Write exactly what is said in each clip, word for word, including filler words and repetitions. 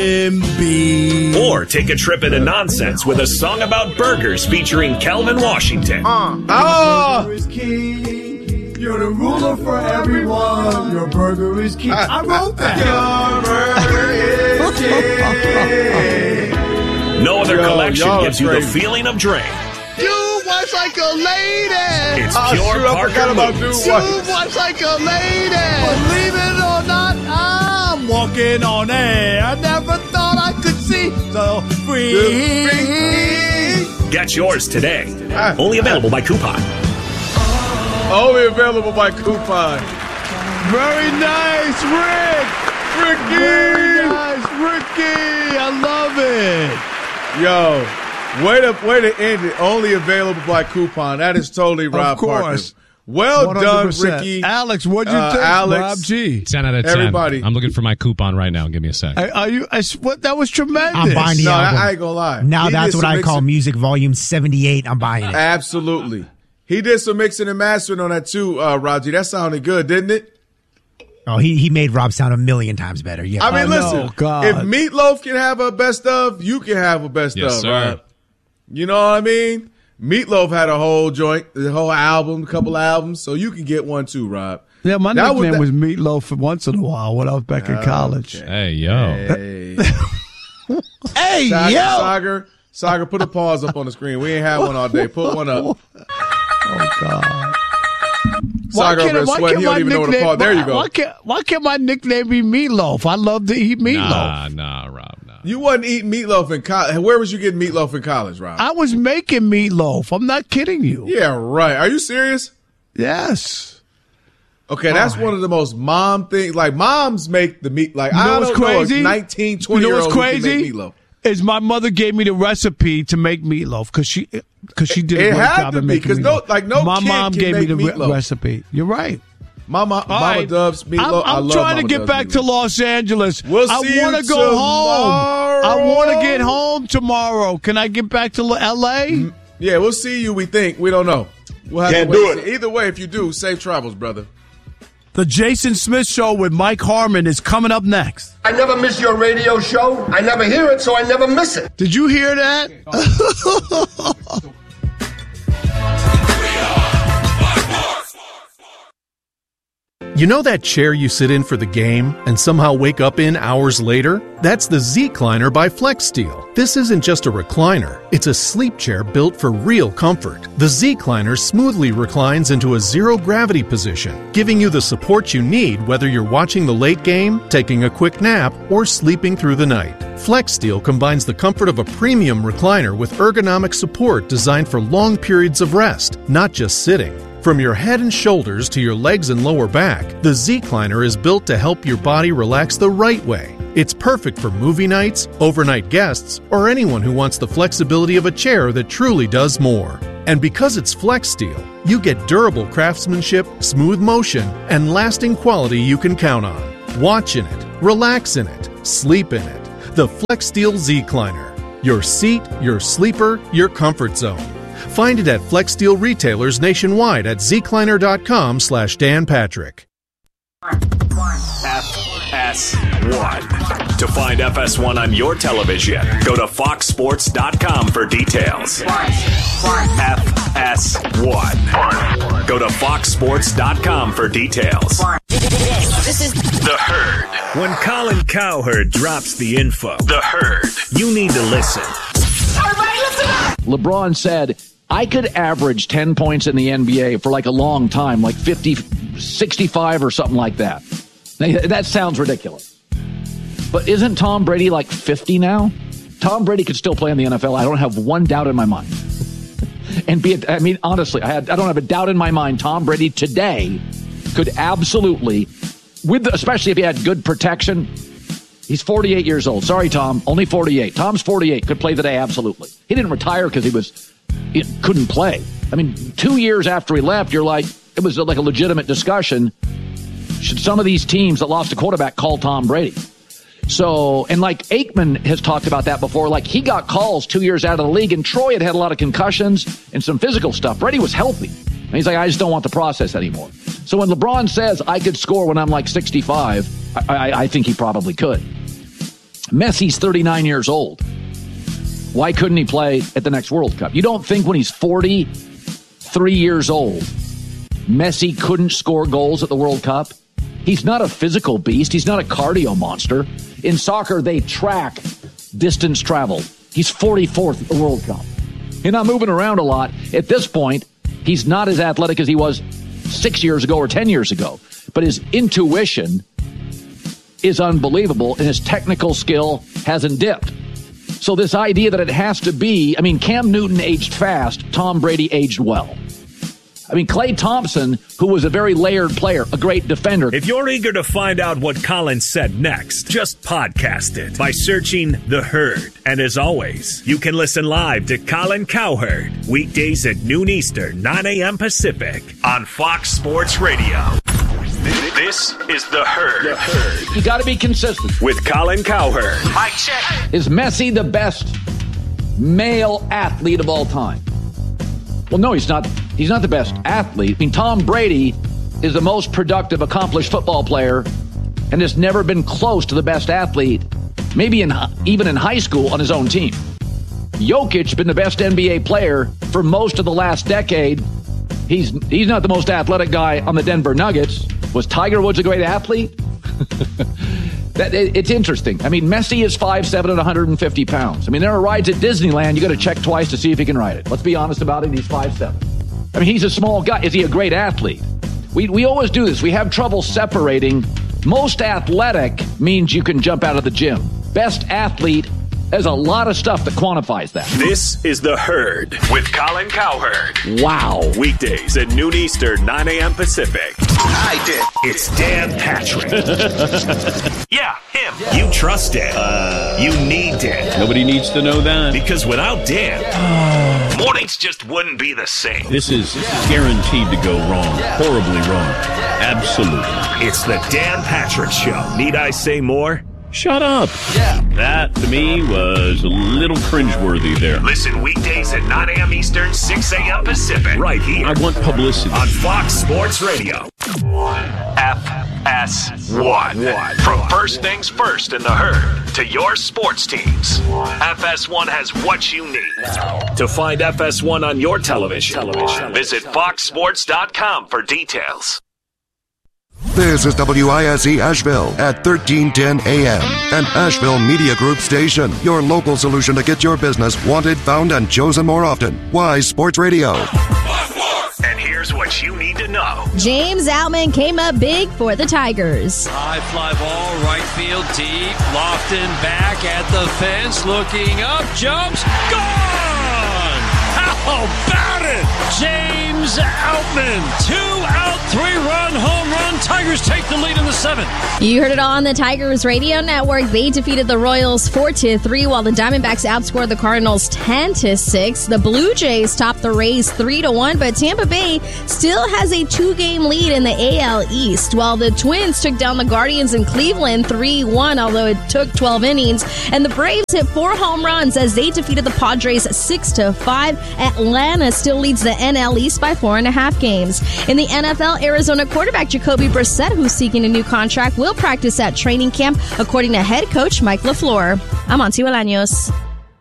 M B. Or take a trip into nonsense with a song about burgers featuring Calvin Washington. Uh. Oh! Burger is king. You're the ruler for everyone. Your burger is king. I wrote that. Your burger is king. No other Yo, collection gives you crazy. the feeling of drink. You was like a lady. It's oh, pure shoot, I Parker forgot about Moose. you was like a lady. Believe it or not, I'm walking on air. I never thought I could see so free. Get yours today. Ah. Only available by coupon. Only available by coupon. Very nice, Rick. Ricky. Very nice, Ricky. I love it. Yo, way to way to end it. Only available by coupon. That is totally Rob Of course. Parker. Well one hundred percent. done, Ricky. Alex, what'd you Uh, think, Alex. Rob G? ten out of ten. Everybody. I'm looking for my coupon right now. Give me a sec. Are, are you? I, what? That was tremendous. I'm buying the No, album. I, I ain't gonna lie. Now He that's did what some I call mixing- music volume seventy-eight. I'm buying it. Absolutely. He did some mixing and mastering on that too, uh, Raji. That sounded good, didn't it? Oh, he he made Rob sound a million times better. Yeah. I mean, I listen. know, God. If Meatloaf can have a best of, you can have a best Yes, of, sir. right? You know what I mean? Meatloaf had a whole joint, the whole album, a couple albums, so you can get one too, Rob. Yeah, my That nickname was was, that- Meatloaf for once in a while when I was back in college. Okay. Hey, yo. Hey. Hey, Sagar, yo! Sagar, Sagar, put a pause up on the screen. We ain't had one all day. Put one up. Oh, God. Sagar over there why sweating. He my don't even know what to nickname- pause. There you why- go. Why can't, why can't my nickname be Meatloaf? I love to eat meatloaf. Nah, nah, Rob, nah. You wasn't eating meatloaf in college. Where was you getting meatloaf in college, Rob? I was making meatloaf. I'm not kidding you. Yeah, right. Are you serious? Yes. Okay, that's one of the most mom things. Like, moms make the meat. Like, You know I what's don't know crazy? a nineteen, twenty You know year what's old who can crazy? make meatloaf. Is my mother gave me the recipe to make meatloaf because she because she did a It great had job to in be, making 'cause no- meatloaf. like, no my kid mom can gave me make the re- meatloaf. recipe. You're right. Mama, All Mama right. Dove's meatloaf. I'm, I I'm love trying Mama to get Dove's back meatloaf. to Los Angeles. We'll I see want you to go home. I tomorrow. want to get home tomorrow. Can I get back to L A? Yeah, we'll see you. We think we don't know. We'll have Can't to wait do and it. see. Either way, if you do, safe travels, brother. The Jason Smith Show with Mike Harmon is coming up next. I never miss your radio show. I never hear it, so I never miss it. Did you hear that? You know that chair you sit in for the game and somehow wake up in hours later? That's the Z-Cliner by FlexSteel. This isn't just a recliner. It's a sleep chair built for real comfort. The Z-Cliner smoothly reclines into a zero-gravity position, giving you the support you need whether you're watching the late game, taking a quick nap, or sleeping through the night. FlexSteel combines the comfort of a premium recliner with ergonomic support designed for long periods of rest, not just sitting. From your head and shoulders to your legs and lower back, the Z-Cliner is built to help your body relax the right way. It's perfect for movie nights, overnight guests, or anyone who wants the flexibility of a chair that truly does more. And because it's FlexSteel, you get durable craftsmanship, smooth motion, and lasting quality you can count on. Watch in it, relax in it, sleep in it. The FlexSteel Z-Cliner. Your seat, your sleeper, your comfort zone. Find it at FlexSteel retailers nationwide at zcliner.com slash Dan Patrick. F S one. To find F S one on your television, go to fox sports dot com for details. F S one. Go to fox sports dot com for details. This is The Herd. When Colin Cowherd drops the info, The Herd, you need to listen. everybody listen up. LeBron said, I could average ten points in the N B A for like a long time, like fifty, sixty-five or something like that. Now, that sounds ridiculous. But isn't Tom Brady like fifty now? Tom Brady could still play in the N F L. I don't have one doubt in my mind. And be, I mean, honestly, I, had, I don't have a doubt in my mind. Tom Brady today could absolutely, with the, especially if he had good protection. He's forty-eight years old. Sorry, Tom, only forty-eight. Tom's forty-eight. Could play today, absolutely. He didn't retire because he was he couldn't play. I mean, two years after he left, you're like, it was like a legitimate discussion. Should some of these teams that lost a quarterback call Tom Brady? So, and like Aikman has talked about that before, like he got calls two years out of the league, and Troy had had a lot of concussions and some physical stuff. Brady was healthy. And he's like, I just don't want the process anymore. So when LeBron says I could score when I'm like sixty-five, I, I, I think he probably could. Messi's thirty-nine years old. Why couldn't he play at the next World Cup? You don't think when he's forty-three years old, Messi couldn't score goals at the World Cup? He's not a physical beast. He's not a cardio monster. In soccer, they track distance traveled. He's forty-fourth at the World Cup. He's not moving around a lot. At this point, he's not as athletic as he was six years ago or ten years ago. But his intuition is unbelievable, and his technical skill hasn't dipped. So this idea that it has to be, I mean, Cam Newton aged fast, Tom Brady aged well. I mean, Klay Thompson, who was a very layered player, a great defender. If you're eager to find out what Colin said next, just podcast it by searching The Herd. And as always, you can listen live to Colin Cowherd, weekdays at noon Eastern, nine a.m. Pacific, on Fox Sports Radio. This is The Herd. The Herd. You got to be consistent. With Colin Cowherd. Mic check. Is Messi the best male athlete of all time? Well, no, he's not. He's not the best athlete. I mean, Tom Brady is the most productive, accomplished football player and has never been close to the best athlete, maybe in even in high school on his own team. Jokic has been the best N B A player for most of the last decade. He's he's not the most athletic guy on the Denver Nuggets. Was Tiger Woods a great athlete? that it, It's interesting. I mean, Messi is five seven and one hundred fifty pounds. I mean, there are rides at Disneyland you got to check twice to see if he can ride it. Let's be honest about it. He's five seven. I mean, he's a small guy. Is he a great athlete? We we always do this. We have trouble separating. Most athletic means you can jump out of the gym. Best athlete, there's a lot of stuff that quantifies that. This is The Herd with Colin Cowherd. Wow. Weekdays at noon Eastern, nine a.m. Pacific. I did. It's Dan Patrick. Yeah, him. Yeah. You trust Dan. Uh, you need Dan. Nobody needs to know that. Because without Dan, yeah. mornings just wouldn't be the same. This is guaranteed to go wrong. Horribly wrong. Absolutely. It's the Dan Patrick Show. Need I say more? Shut up. Yeah. That, to me, was a little cringeworthy there. Listen weekdays at nine a.m. Eastern, six a.m. Pacific. Right here. I want publicity. On Fox Sports Radio. F S one. From first things first in The Herd to your sports teams, F S one has what you need. To find F S one on your television, television. visit fox sports dot com for details. This is W I S E Asheville at thirteen ten A M, an Asheville Media Group station. Your local solution to get your business wanted, found, and chosen more often. Wise Sports Radio. And here's what you need to know. James Outman came up big for the Tigers. High fly ball, right field, deep. Lofton back at the fence, looking up, jumps, gone! How about it? James Outman, two-out, three-run home run. Tigers take the lead in the seventh. You heard it on the Tigers Radio Network. They defeated the Royals four to three, while the Diamondbacks outscored the Cardinals ten to six. The Blue Jays topped the Rays three to one, but Tampa Bay still has a two-game lead in the A L East, while the Twins took down the Guardians in Cleveland three one, although it took twelve innings. And the Braves hit four home runs as they defeated the Padres six to five. Atlanta still leads the N L East by four and a half games. In the N F L, Arizona quarterback Jacoby Brissett, who's seeking a new contract, will practice at training camp, according to head coach Mike LaFleur. I'm Auntie Bolaños.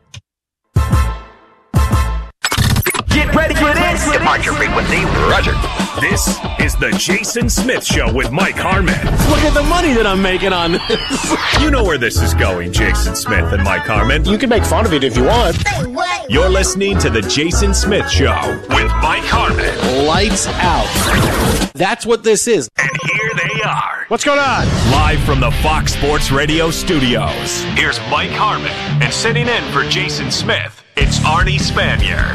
Get ready for this. Departure frequency, Roger. This is the Jason Smith Show with Mike Harmon. Look at the money that I'm making on this. You know where this is going, Jason Smith and Mike Harmon. You can make fun of it if you want. You're listening to the Jason Smith Show with Mike Harmon. Lights out. That's what this is. And here they are. What's going on? Live from the Fox Sports Radio studios. Here's Mike Harmon. And sitting in for Jason Smith, it's Arnie Spanier.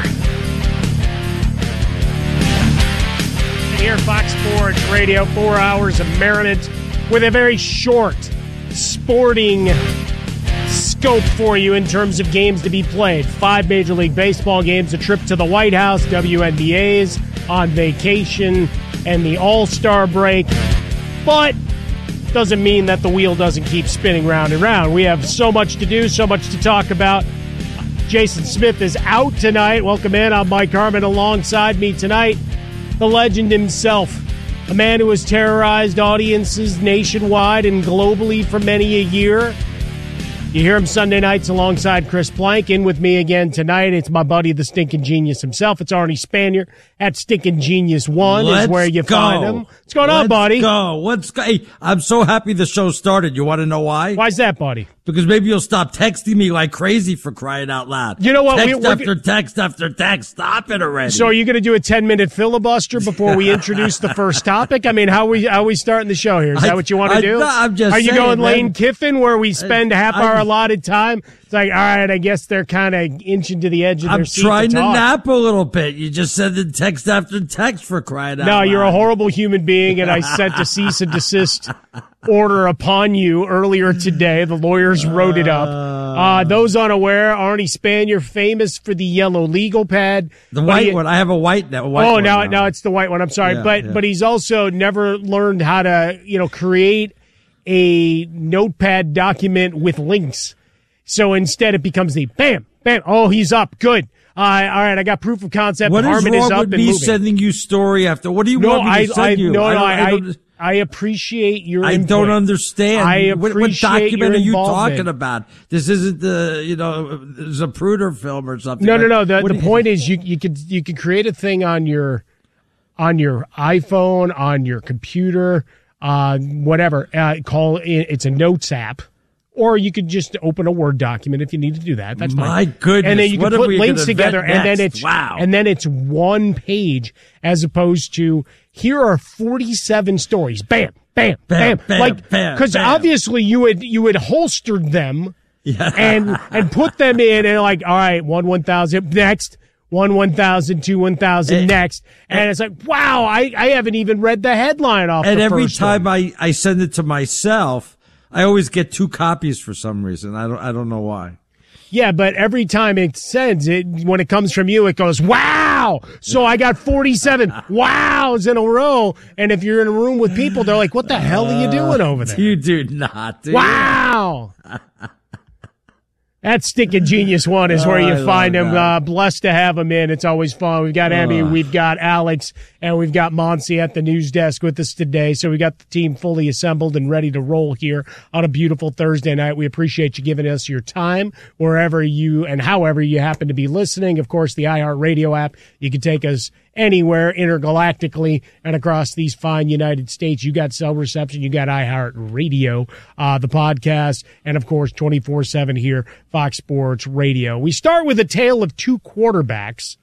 Here, Fox Sports Radio, four hours of merriment with a very short sporting scope for you in terms of games to be played. Five Major League Baseball games, a trip to the White House, W N B A's on vacation, and the All-Star break. But doesn't mean that the wheel doesn't keep spinning round and round. We have so much to do, so much to talk about. Jason Smith is out tonight. Welcome in. I'm Mike Harmon. Alongside me tonight, the legend himself, a man who has terrorized audiences nationwide and globally for many a year. You hear him Sunday nights alongside Chris Plank. In with me again tonight, it's my buddy, the Stinking Genius himself. It's Arnie Spanier at Stinking Genius One Let's is where you go. find him. What's going Let's on, buddy? Go. What's go? Hey, I'm so happy the show started. You want to know why? Why's that, buddy? Because maybe you'll stop texting me like crazy for crying out loud. You know what? Text we, after text after text. Stop it already. So are you going to do a ten-minute filibuster before we introduce the first topic? I mean, how are we, how are we starting the show here? Is that I, what you want to I, do? I'm just Are you saying, going man. Lane Kiffin where we spend half I, our allotted time? It's like, all right, I guess they're kind of inching to the edge of I'm their seat trying to, to talk. nap a little bit. You just said the text after text for crying out No, loud. you're a horrible human being, and I sent a cease and desist order upon you earlier today. The lawyers wrote it up. Uh, those unaware, Arnie Spanier, famous for the yellow legal pad. The But white he- one. I have a white now. White oh, one now, now. now it's the white one. I'm sorry, Yeah, but yeah. but he's also never learned how to you know create a notepad document with links. So instead, it becomes the bam, bam. Oh, he's up. Good. Uh, all right, I got proof of concept. What is Harmon wrong is up with and me moving. sending you story after? What do you No, want me I, to send I, you? no, I no, don't, I, I, don't, I appreciate your I input. don't understand. I what, appreciate what document your are you involvement. talking about? This isn't the, you know, Zapruder film or something. No, no, Like, no. The, what the do you- point is you you could you could create a thing on your on your iPhone, on your computer, uh, whatever. Uh, call it, it's a notes app. Or you could just open a Word document if you need to do that. That's fine. My goodness, And then you what can are put we links gonna together, invent and then next? it's Wow. and then it's one page as opposed to here are forty-seven stories. Bam, bam, bam, Bam, bam, like bam, because bam. obviously you would you had holstered them Yeah. and and put them in and like all right, one one thousand next. One one thousand, two one thousand And- next, and it's like, wow! I, I haven't even read the headline off. And the every first time one. I, I send it to myself, I always get two copies for some reason. I don't I don't know why. Yeah, but every time it sends it, when it comes from you, it goes, wow! So I got forty-seven wows in a row. And if you're in a room with people, they're like, what the hell are you doing over there? You do not. Do you? Wow! That Stinking Genius One is where Oh, you I find love him. that. Uh, blessed to have him in. It's always fun. We've got Emmy, Ugh. we've got Alex, and we've got Monsi at the news desk with us today. So we got the team fully assembled and ready to roll here on a beautiful Thursday night. We appreciate you giving us your time wherever you and however you happen to be listening. Of course, the iHeartRadio app. You can take us anywhere intergalactically and across these fine United States. You got cell reception, you got iHeartRadio, uh, the podcast, and of course twenty-four seven here, Fox Sports Radio. We start with a tale of two quarterbacks.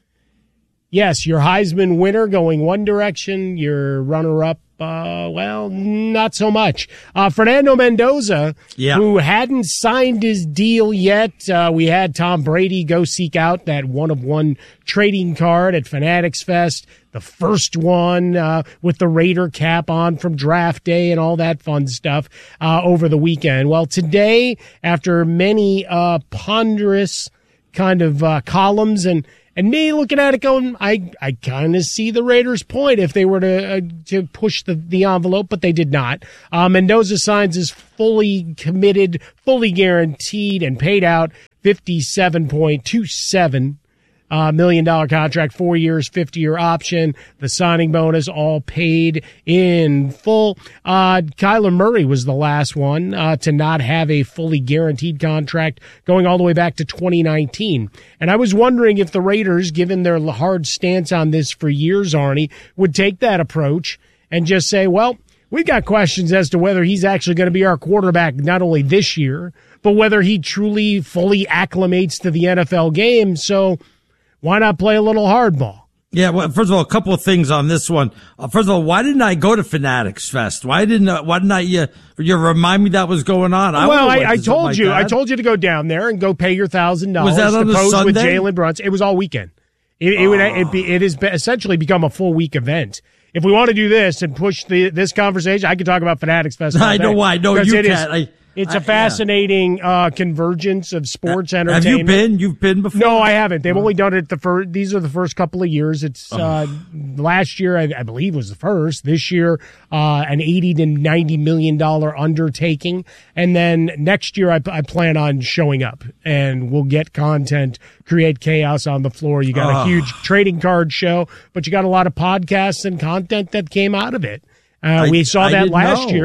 Yes, your Heisman winner going one direction, your runner-up, uh, well, not so much. Uh, Fernando Mendoza, Yeah. who hadn't signed his deal yet. Uh, we had Tom Brady go seek out that one-of-one trading card at Fanatics Fest, the first one uh, with the Raider cap on from draft day and all that fun stuff uh, over the weekend. Well, today, after many uh, ponderous kind of uh, columns and and me looking at it going, I, I kind of see the Raiders' point if they were to uh, to push the, the envelope, but they did not. Uh, Mendoza signs his fully committed, fully guaranteed, and paid out fifty-seven point two seven Uh, million dollar contract, four years, fifty year option, the signing bonus, all paid in full. Uh, Kyler Murray was the last one, uh, to not have a fully guaranteed contract going all the way back to twenty nineteen. And I was wondering if the Raiders, given their hard stance on this for years, Arnie, would take that approach and just say, well, we've got questions as to whether he's actually going to be our quarterback not only this year, but whether he truly fully acclimates to the N F L game. So, why not play a little hardball? Yeah, well, first of all, a couple of things on this one. Uh, first of all, why didn't I go to Fanatics Fest? Why didn't uh, Why didn't I? You, you remind me that was going on? I well, would've I, went I to something told like you, I that. told you to go down there and go pay your thousand dollars Was that to on a pose with Sunday? Jalen Brunson. It was all weekend. It, it would it, be, it has be- essentially become a full week event. If we want to do this and push the this conversation, I could talk about Fanatics Fest. all I know day. why. No, Because you it is- can't. I- It's I- a fascinating uh, convergence of sports Have entertainment. you been? You've been before? No, I haven't. They've only done it the first. These are the first couple of years. It's uh, last year, I, I believe, was the first. This year, uh, an eighty to ninety million dollar undertaking, and then next year, I, I plan on showing up, and we'll get content, create chaos on the floor. You got Oh. a huge trading card show, but you got a lot of podcasts and content that came out of it. Uh, I- we saw I that didn't last know. year.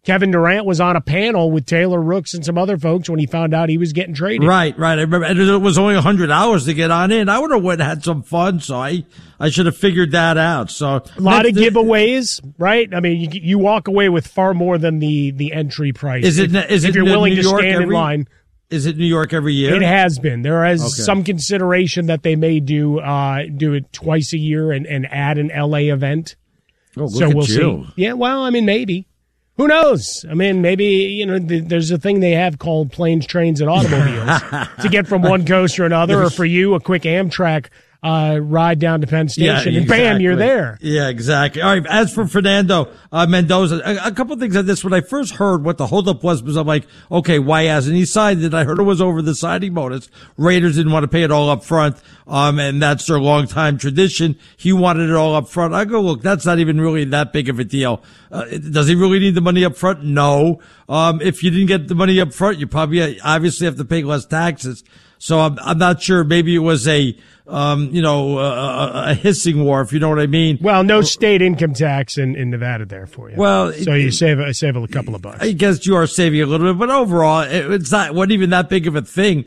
Kevin Durant was on a panel with Taylor Rooks and some other folks when he found out he was getting traded. Right, right. I remember, and it was only one hundred hours to get on in. I would have went and had some fun, so I, I should have figured that out. So a lot of giveaways, right? I mean, you, you walk away with far more than the, the entry price. Is it, if, is if it you're willing New to York stand every, in line. Is it New York every year? It has been. There is Okay. some consideration that they may do, uh, do it twice a year and, and add an L A event. Oh, look so at we'll you. see. Yeah, well, I mean, maybe. Who knows? I mean, maybe, you know, th- there's a thing they have called planes, trains, and automobiles to get from one coast to another, or for you, a quick Amtrak uh, ride down to Penn Station, Yeah, and exactly. bam, you're there. Yeah, exactly. All right. As for Fernando uh, Mendoza, a, a couple of things on this. When I first heard what the holdup was, was I'm like, okay, why hasn't he signed it? I heard it was over the signing bonus. Raiders didn't want to pay it all up front, um, and that's their longtime tradition. He wanted it all up front. I go, look, that's not even really that big of a deal. Uh, does he really need the money up front? No. Um, if you didn't get the money up front, you probably obviously have to pay less taxes. So I'm, I'm not sure. Maybe it was a, um, you know, a, a hissing war, if you know what I mean. Well, no state income tax in, in Nevada there for you. Well, so you save a, save a couple of bucks. I guess you are saving a little bit, but overall, it, it's not, wasn't even that big of a thing,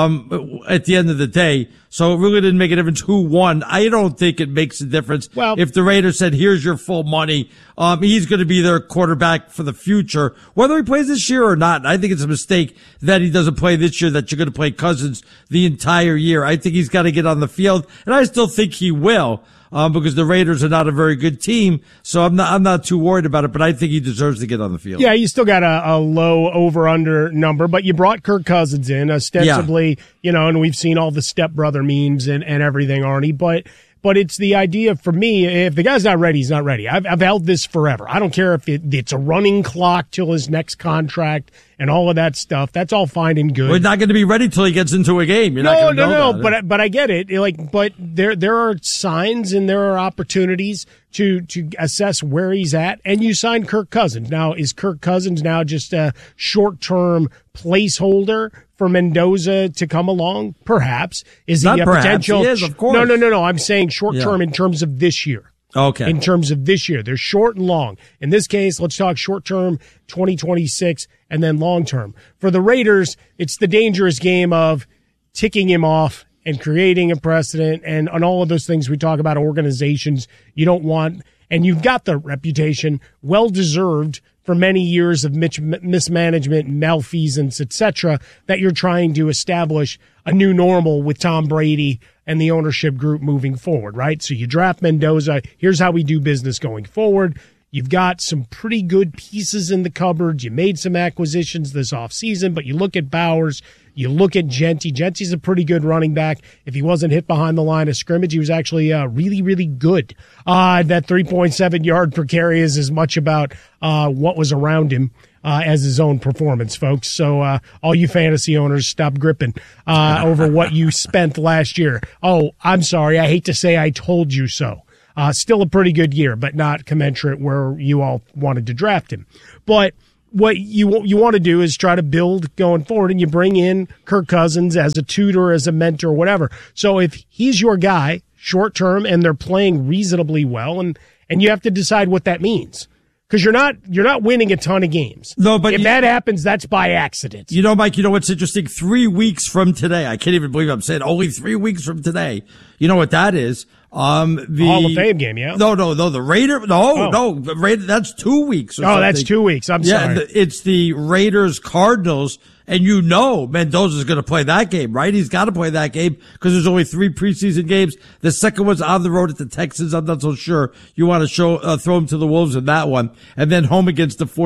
um, at the end of the day. So it really didn't make a difference who won. I don't think it makes a difference. Well, if the Raiders said, here's your full money, um, he's going to be their quarterback for the future, whether he plays this year or not. I think it's a mistake that he doesn't play this year, that you're going to play Cousins the entire year. I think he's got to get on the field, and I still think he will. Um, because the Raiders are not a very good team, so I'm not, I'm not too worried about it, but I think he deserves to get on the field. Yeah, you still got a, a low over-under number, but you brought Kirk Cousins in, ostensibly, yeah. you know, and we've seen all the stepbrother memes and, and everything, Arnie, but But it's the idea for me, if the guy's not ready, he's not ready. I've, I've held this forever. I don't care if it, it's a running clock till his next contract and all of that stuff. That's all fine and good. We're not going to be ready till he gets into a game. You're no, not going to no, know no, that. but but I get it. Like, but there there are signs and there are opportunities to to assess where he's at. And you signed Kirk Cousins. Now, is Kirk Cousins now just a short term placeholder for Mendoza to come along? Perhaps. Is he Not a perhaps. potential? He is, of course. No, no, no, no. I'm saying short term Yeah. in terms of this year. Okay. In terms of this year, they're short and long. In this case, let's talk short term, twenty twenty-six, and then long term. For the Raiders, it's the dangerous game of ticking him off and creating a precedent and on all of those things we talk about, organizations you don't want. And you've got the reputation, well deserved, for many years of mis- mismanagement, malfeasance, et cetera, that you're trying to establish a new normal with Tom Brady and the ownership group moving forward, right? So you draft Mendoza. Here's how we do business going forward. You've got some pretty good pieces in the cupboard. You made some acquisitions this offseason, but you look at Bowers, you look at Genty. Genty's a pretty good running back. If he wasn't hit behind the line of scrimmage, he was actually uh, really, really good. Uh, that three point seven yard per carry is as much about uh, what was around him uh, as his own performance, folks. So uh, all you fantasy owners, stop gripping uh, over what you spent last year. Oh, I'm sorry. I hate to say I told you so. Uh, still a pretty good year, but not commensurate where you all wanted to draft him. But what you you want to do is try to build going forward, and you bring in Kirk Cousins as a tutor, as a mentor, whatever. So if he's your guy short term and they're playing reasonably well, and and you have to decide what that means. Because you're not you're not winning a ton of games. No, but if you, that happens, that's by accident. You know, Mike, you know what's interesting? Three weeks from today, I can't even believe I'm saying only three weeks from today. You know what that is? Um, the Hall of Fame game, yeah. No, no, no. The Raider, no, Oh. no. The Raider, that's two weeks. Or Oh, something. that's two weeks. I'm yeah, sorry. the- it's the Raiders Cardinals, and you know Mendoza's going to play that game, right? He's got to play that game because there's only three preseason games. The second one's on the road at the Texans. I'm not so sure you want to show uh, throw him to the Wolves in that one, and then home against the